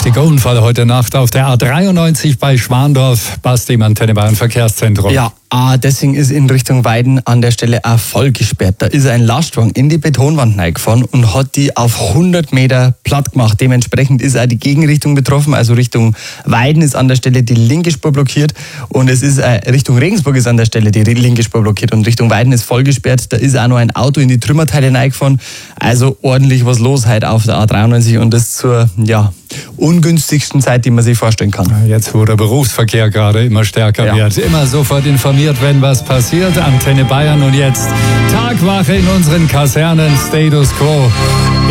Heftiger Unfall heute Nacht auf der A93 bei Schwandorf. Basti im Antenne Bayern Verkehrszentrum. Ja, deswegen ist in Richtung Weiden an der Stelle auch voll gesperrt. Da ist ein Lastwagen in die Betonwand reingefahren und hat die auf 100 Meter platt gemacht. Dementsprechend ist auch die Gegenrichtung betroffen. Also Richtung Weiden ist an der Stelle die linke Spur blockiert und es ist Richtung Regensburg ist an der Stelle die linke Spur blockiert und Richtung Weiden ist voll gesperrt. Da ist auch noch ein Auto in die Trümmerteile reingefahren. Also ordentlich was los heute auf der A93 und das zur ungünstigsten Zeit, die man sich vorstellen kann. Jetzt, wo der Berufsverkehr gerade immer stärker wird, immer sofort informiert, wenn was passiert. Antenne Bayern und jetzt Tagwache in unseren Kasernen, Status Quo.